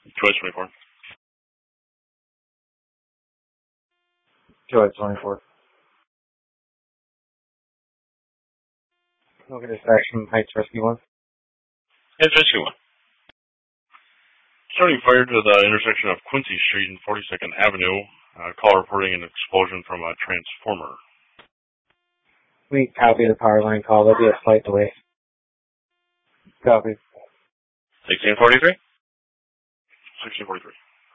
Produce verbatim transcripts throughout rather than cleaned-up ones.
Choice twenty-four. Choice twenty-four. Look at this action, Heights Rescue one. Heights Rescue one. Starting fire to the intersection of Quincy Street and forty-second Avenue. Uh, call reporting an explosion from a transformer. We copy the power line call. There'll be a slight delay. Copy. sixteen forty-three? sixteen forty-three.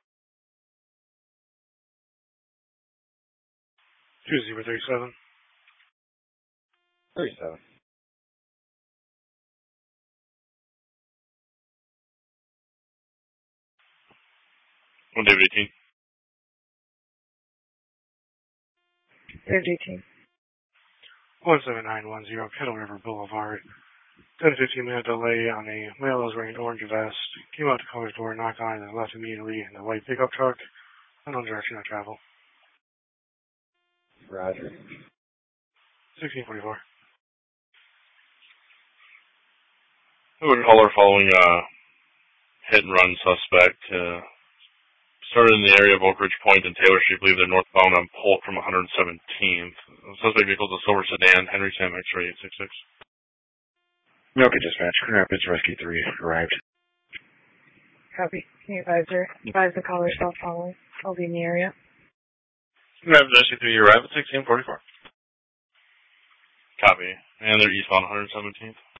two zero three seven. thirty-seven. one David eighteen. David eighteen. one seven nine one zero Kettle River Boulevard. ten to fifteen minute delay on a male that was wearing an orange vest. Came out to caller's door, knocked on it, and left immediately in a white pickup truck. Unknown direction of travel. Roger. sixteen forty-four. We would caller following a hit and run suspect. Uh, started in the area of Oak Ridge Point and Taylor Street. Believe they're northbound on Polk from one hundred seventeenth. The suspect vehicle is a silver sedan. Henry Sam X-ray eight six six. Okay, dispatch. Grand Rapids Rescue three arrived. Copy. Can you advise her? Advise the caller self following. I'll be in the area. Grand Rapids Rescue three arrived at sixteen forty-four. Copy. And they're eastbound one hundred seventeenth.